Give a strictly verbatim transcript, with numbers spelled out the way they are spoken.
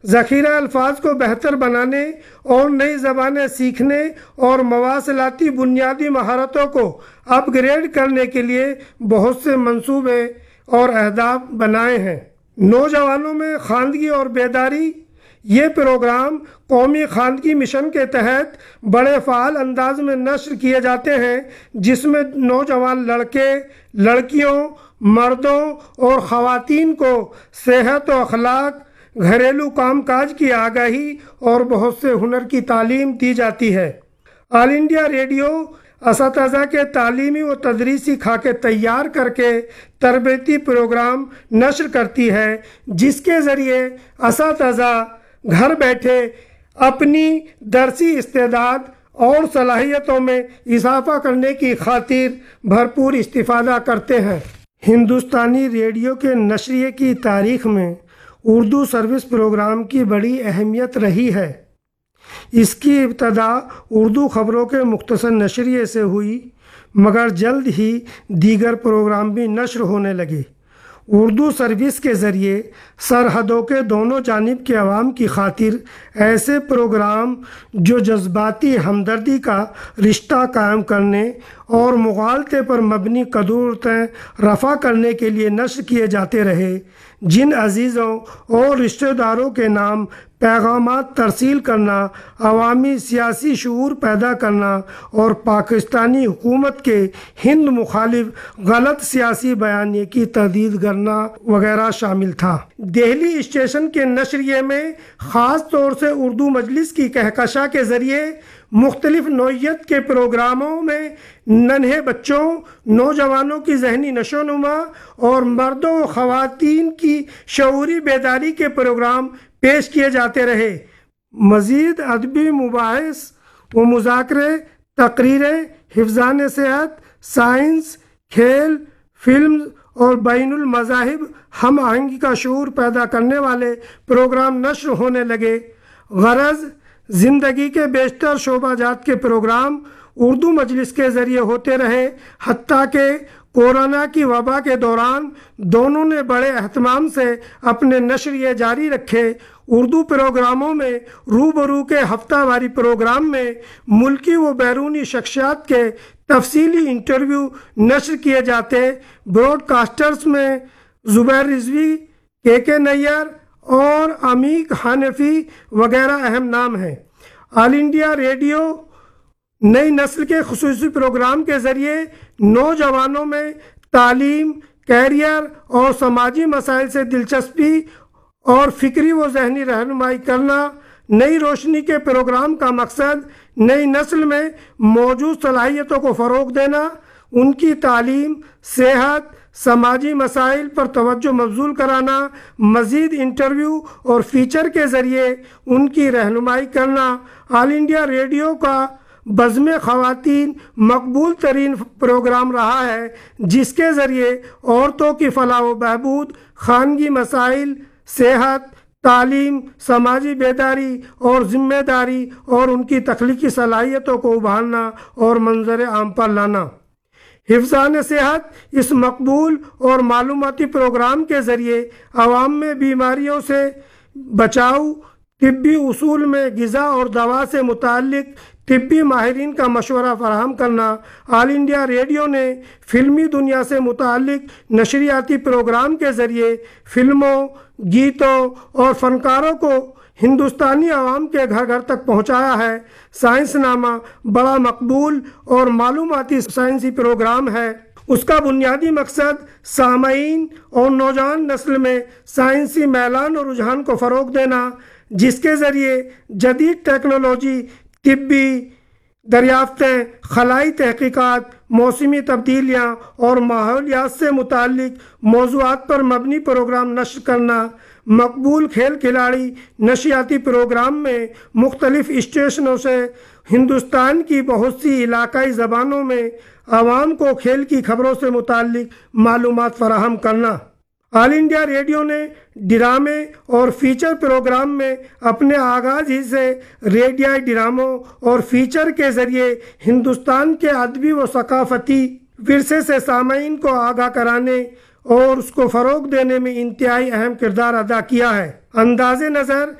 ذخیرہ الفاظ کو بہتر بنانے اور نئی زبانیں سیکھنے اور مواصلاتی بنیادی مہارتوں کو اپ گریڈ کرنے کے لیے بہت سے منصوبے اور اہداف بنائے ہیں۔ نوجوانوں میں خواندگی اور بیداری، یہ پروگرام قومی خواندگی مشن کے تحت بڑے فعال انداز میں نشر کیے جاتے ہیں، جس میں نوجوان لڑکے، لڑکیوں، مردوں اور خواتین کو صحت و اخلاق، گھریلو کام کاج کی آگاہی اور بہت سے ہنر کی تعلیم دی جاتی ہے۔ آل انڈیا ریڈیو اساتذہ کے تعلیمی و تدریسی خاکے تیار کر کے تربیتی پروگرام نشر کرتی ہے، جس کے ذریعے اساتذہ گھر بیٹھے اپنی درسی استعداد اور صلاحیتوں میں اضافہ کرنے کی خاطر بھرپور استفادہ کرتے ہیں۔ ہندوستانی ریڈیو کے نشریے کی تاریخ میں اردو سروس پروگرام کی بڑی اہمیت رہی ہے۔ اس کی ابتدا اردو خبروں کے مختصر نشریے سے ہوئی، مگر جلد ہی دیگر پروگرام بھی نشر ہونے لگے۔ اردو سروس کے ذریعے سرحدوں کے دونوں جانب کے عوام کی خاطر ایسے پروگرام جو جذباتی ہمدردی کا رشتہ قائم کرنے اور مغالطے پر مبنی قدورتیں رفع کرنے کے لیے نشر کیے جاتے رہے، جن عزیزوں اور رشتہ داروں کے نام پیغامات ترسیل کرنا، عوامی سیاسی شعور پیدا کرنا اور پاکستانی حکومت کے ہند مخالف غلط سیاسی بیانیے کی تردید کرنا وغیرہ شامل تھا۔ دہلی اسٹیشن کے نشریے میں خاص طور سے اردو مجلس کی کہکشاں کے ذریعے مختلف نوعیت کے پروگراموں میں ننھے بچوں، نوجوانوں کی ذہنی نشو نما اور مردوں و خواتین کی شعوری بیداری کے پروگرام پیش کیے جاتے رہے۔ مزید ادبی مباحث و مذاکرے، تقریریں، حفظان صحت، سائنس، کھیل، فلم اور بین المذاہب ہم آہنگی کا شعور پیدا کرنے والے پروگرام نشر ہونے لگے۔ غرض زندگی کے بیشتر شعبہ جات کے پروگرام اردو مجلس کے ذریعے ہوتے رہے، حتیٰ کہ کورونا کی وبا کے دوران دونوں نے بڑے اہتمام سے اپنے نشریے جاری رکھے۔ اردو پروگراموں میں روبرو کے ہفتہ واری پروگرام میں ملکی و بیرونی شخصیات کے تفصیلی انٹرویو نشر کیے جاتے۔ براڈ کاسٹرز میں زبیر رضوی، کے کے نیار اور عمیق حنفی وغیرہ اہم نام ہیں۔ آل انڈیا ریڈیو نئی نسل کے خصوصی پروگرام کے ذریعے نوجوانوں میں تعلیم، کیریئر اور سماجی مسائل سے دلچسپی اور فکری و ذہنی رہنمائی کرنا۔ نئی روشنی کے پروگرام کا مقصد نئی نسل میں موجود صلاحیتوں کو فروغ دینا، ان کی تعلیم، صحت، سماجی مسائل پر توجہ مبذول کرانا، مزید انٹرویو اور فیچر کے ذریعے ان کی رہنمائی کرنا۔ آل انڈیا ریڈیو کا بزم خواتین مقبول ترین پروگرام رہا ہے، جس کے ذریعے عورتوں کی فلاح و بہبود، خانگی مسائل، صحت، تعلیم، سماجی بیداری اور ذمہ داری اور ان کی تخلیقی صلاحیتوں کو ابھارنا اور منظر عام پر لانا۔ حفظان صحت اس مقبول اور معلوماتی پروگرام کے ذریعے عوام میں بیماریوں سے بچاؤ، طبی اصول میں غذا اور دوا سے متعلق طبی ماہرین کا مشورہ فراہم کرنا۔ آل انڈیا ریڈیو نے فلمی دنیا سے متعلق نشریاتی پروگرام کے ذریعے فلموں، گیتوں اور فنکاروں کو ہندوستانی عوام کے گھر گھر تک پہنچایا ہے۔ سائنس نامہ بڑا مقبول اور معلوماتی سائنسی پروگرام ہے۔ اس کا بنیادی مقصد سامعین اور نوجوان نسل میں سائنسی میلان اور رجحان کو فروغ دینا، جس کے ذریعے جدید ٹیکنالوجی، طبی دریافتیں، خلائی تحقیقات، موسمی تبدیلیاں اور ماحولیات سے متعلق موضوعات پر مبنی پروگرام نشر کرنا۔ مقبول کھیل کھلاڑی نشریاتی پروگرام میں مختلف اسٹیشنوں سے ہندوستان کی بہت سی علاقائی زبانوں میں عوام کو کھیل کی خبروں سے متعلق معلومات فراہم کرنا۔ آل انڈیا ریڈیو نے ڈرامے اور فیچر پروگرام میں اپنے آغاز ہی سے ریڈیائی ڈراموں اور فیچر کے ذریعے ہندوستان کے ادبی و ثقافتی ورثے سے سامعین کو آگاہ کرانے اور اس کو فروغ دینے میں انتہائی اہم کردار ادا کیا ہے۔ انداز نظر